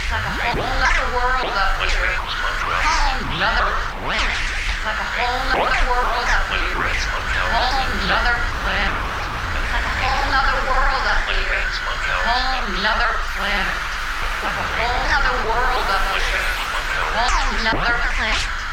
like a whole other world up here. Whole another planet. Like a whole other world up here. Whole another planet. Like a whole other world up here. Whole another planet. Like a whole other world up here. Whole another planet.